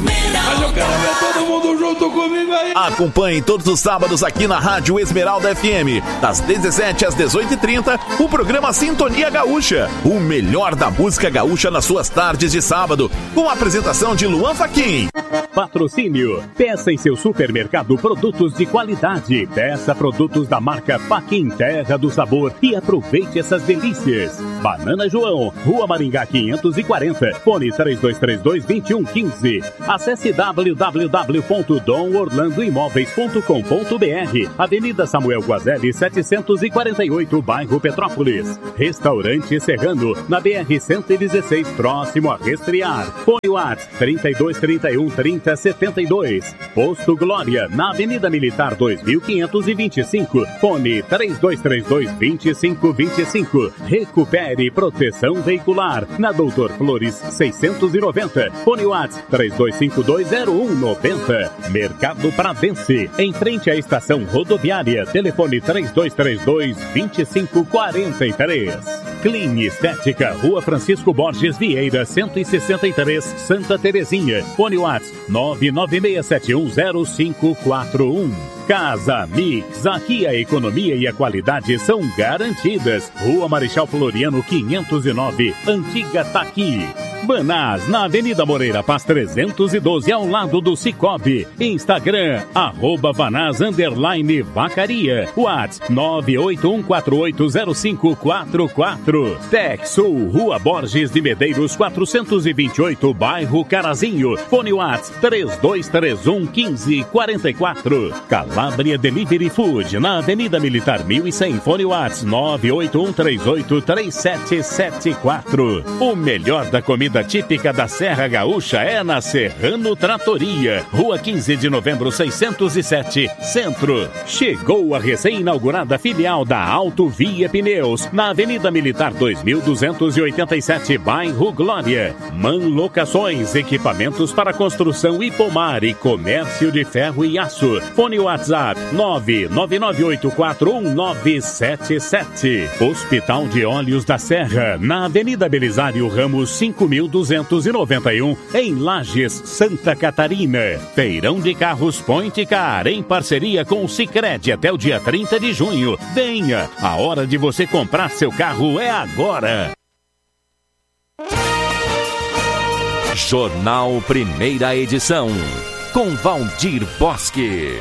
Rádio Caramba, todo mundo junto comigo aí. Acompanhe todos os sábados aqui na Rádio Esmeralda F M, das dezessete às dezoito e trinta, o programa Sintonia Gaúcha, o melhor da música gaúcha nas suas tardes de sábado, com a apresentação de Luan Fachin. Patrocínio. Peça em seu supermercado produtos de qualidade. Peça produtos da marca Fachin, Terra do Sabor, e aproveite essas delícias. Banana João, Rua Maringá quinhentos e quarenta, fone três dois três dois, dois um um cinco. Acesse w w w ponto dom orlando imóveis ponto com ponto b r. Avenida Samuel Guazelli setecentos e quarenta e oito, bairro Petrópolis. Restaurante Serrano, na B R cento e dezesseis, próximo a Restrear. Fone WhatsApp trinta e dois, trinta e um, trinta, setenta e dois. Posto Glória, na Avenida Militar dois mil quinhentos e vinte e cinco. Fone três dois três dois, dois cinco dois cinco. Recupere Proteção Veicular, na Doutor Flores seiscentos e noventa. Fone WhatsApp três dois cinco dois, zero um nove zero. Mercado Pradense, em frente à estação rodoviária. Telefone três dois três dois, dois cinco quatro três. Clean Estética, Rua Francisco Borges Vieira, cento e sessenta e três, Santa Terezinha. Fone WhatsApp nove nove seis sete um zero cinco quatro um. Casa Mix, aqui a economia e a qualidade são garantidas. Rua Marechal Floriano quinhentos e nove, Antiga Taqui. Banás, na Avenida Moreira Paz trezentos e doze, ao lado do Cicobi. Instagram, arroba Banás, underline Vacaria. WhatsApp nove oito um quatro oito zero cinco quatro quatro. Texul, Rua Borges de Medeiros quatrocentos e vinte e oito, bairro Carazinho. Fone WhatsApp três dois três um, um cinco quatro quatro. Calabria Delivery Food, na Avenida Militar mil e cem. Fone WhatsApp nove oito um três oito três sete sete quatro. O melhor da comida típica da Serra Gaúcha é na Serrano Tratoria, Rua quinze de novembro seiscentos e sete, Centro. Chegou a recém-inaugurada filial da Auto Via Pneus, na Avenida Militar dois mil duzentos e oitenta e sete, bairro Glória. Man Locações, equipamentos para construção e pomar e comércio de ferro e aço. Fone WhatsApp nove nove nove oito quatro um nove sete sete. Hospital de Olhos da Serra, na Avenida Belisário Ramos cinco mil duzentos e noventa e um, em Lages, Santa Catarina. Feirão de Carros Point Car, em parceria com o Sicredi até o dia trinta de junho. Venha, a hora de você comprar seu carro é agora. Jornal Primeira Edição, com Valdir Bosque.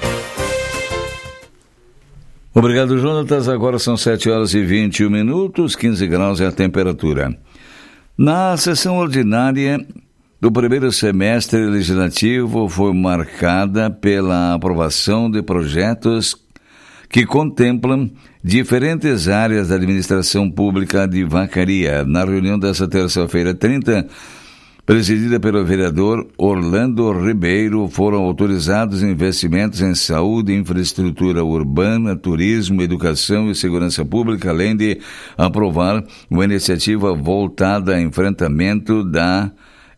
Obrigado, Jonatas. Agora são sete horas e vinte e um minutos, quinze graus é a temperatura. Na sessão ordinária do primeiro semestre legislativo foi marcada pela aprovação de projetos que contemplam diferentes áreas da administração pública de Vacaria. Na reunião desta terça-feira trinta, presidida pelo vereador Orlando Ribeiro, foram autorizados investimentos em saúde, infraestrutura urbana, turismo, educação e segurança pública, além de aprovar uma iniciativa voltada ao enfrentamento da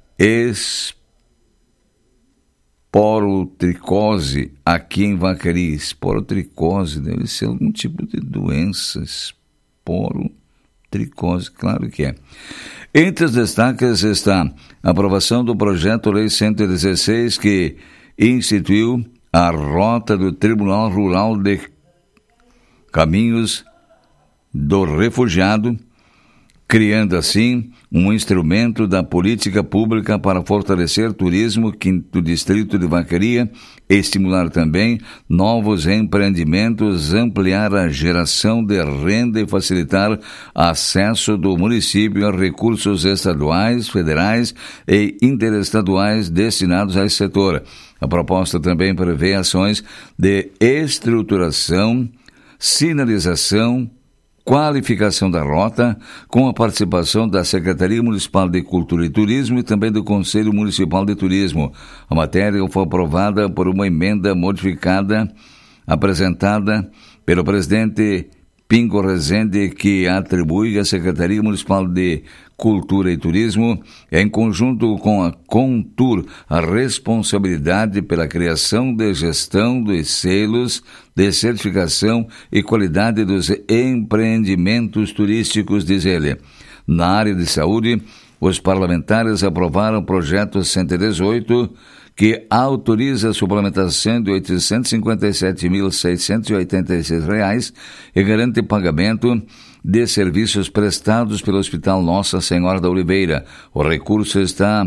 esporotricose aqui em Vacaria. Esporotricose deve ser algum tipo de doença. Esporotricose, claro que é. Entre os destaques está a aprovação do projeto Lei cento e dezesseis, que instituiu a rota do Tribunal Rural de Caminhos do Refugiado, criando assim um instrumento da política pública para fortalecer turismo do distrito de Vacaria, estimular também novos empreendimentos, ampliar a geração de renda e facilitar acesso do município a recursos estaduais, federais e interestaduais destinados a esse setor. A proposta também prevê ações de estruturação, sinalização, qualificação da rota, com a participação da Secretaria Municipal de Cultura e Turismo e também do Conselho Municipal de Turismo. A matéria foi aprovada por uma emenda modificada apresentada pelo presidente Pingo Rezende, que atribui à Secretaria Municipal de Cultura e Turismo, em conjunto com a Contur, a responsabilidade pela criação e gestão dos selos de certificação e qualidade dos empreendimentos turísticos, diz ele. Na área de saúde, os parlamentares aprovaram o projeto cento e dezoito, que autoriza a suplementação de oitocentos e cinquenta e sete mil, seiscentos e oitenta e seis reais e garante pagamento de serviços prestados pelo Hospital Nossa Senhora da Oliveira. O recurso está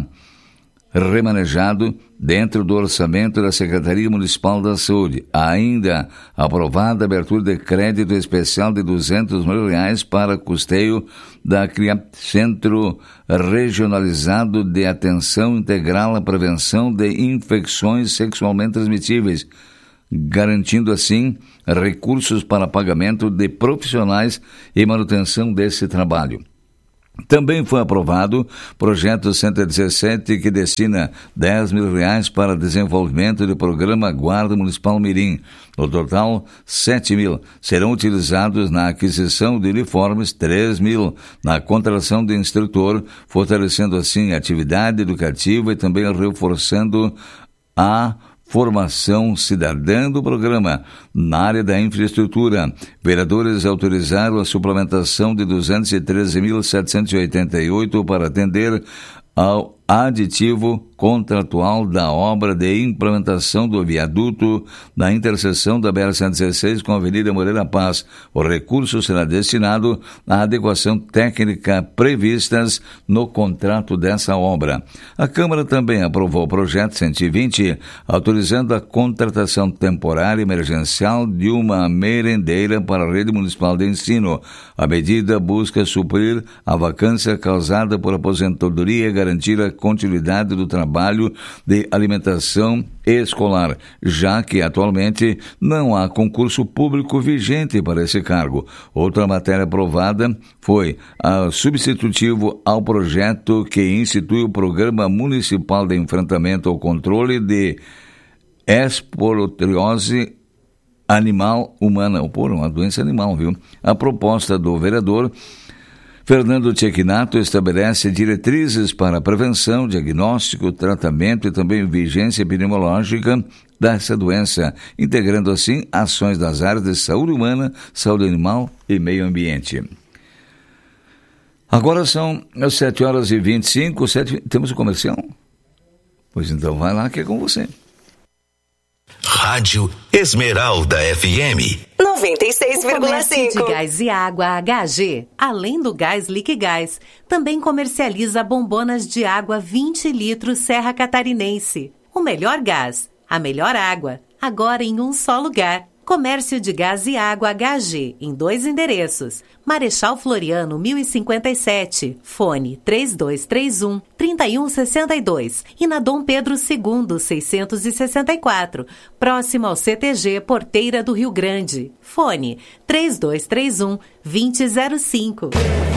remanejado dentro do orçamento da Secretaria Municipal da Saúde. Ainda aprovada a abertura de crédito especial de duzentos mil reais para custeio da C R I A P, Centro Regionalizado de Atenção Integral à Prevenção de Infecções Sexualmente Transmissíveis, garantindo assim recursos para pagamento de profissionais e manutenção desse trabalho. Também foi aprovado projeto cento e dezessete, que destina dez mil reais para desenvolvimento do programa Guarda Municipal Mirim. No total, sete mil serão utilizados na aquisição de uniformes, três mil na contratação de instrutor, fortalecendo assim a atividade educativa e também reforçando a formação cidadã do programa. Na área da infraestrutura, vereadores autorizaram a suplementação de duzentos e treze mil, setecentos e oitenta e oito para atender ao aditivo contratual da obra de implementação do viaduto na interseção da B R cento e dezesseis com a Avenida Moreira Paz. O recurso será destinado à adequação técnica previstas no contrato dessa obra. A Câmara também aprovou o projeto cento e vinte, autorizando a contratação temporária emergencial de uma merendeira para a rede municipal de ensino. A medida busca suprir a vacância causada por aposentadoria e garantir a continuidade do trabalho de alimentação escolar, já que atualmente não há concurso público vigente para esse cargo. Outra matéria aprovada foi a substitutivo ao projeto que institui o Programa Municipal de Enfrentamento ao Controle de Esporotriose Animal Humana, por uma doença animal, viu? A proposta do vereador Fernando Tchekinato estabelece diretrizes para prevenção, diagnóstico, tratamento e também vigência epidemiológica dessa doença, integrando assim ações das áreas de saúde humana, saúde animal e meio ambiente. Agora são as sete horas e vinte e cinco, sete... temos um comercial? Pois então vai lá que é com você. Rádio Esmeralda F M noventa e seis vírgula cinco. De Gás e Água H G, além do gás Liquigás, também comercializa bombonas de água vinte litros Serra Catarinense. O melhor gás, a melhor água, agora em um só lugar. Comércio de Gás e Água H G, em dois endereços. Marechal Floriano, mil e cinquenta e sete, fone três dois três um, três um seis dois. E na Dom Pedro segundo, seiscentos e sessenta e quatro, próximo ao C T G Porteira do Rio Grande. Fone três dois três um, dois zero zero cinco.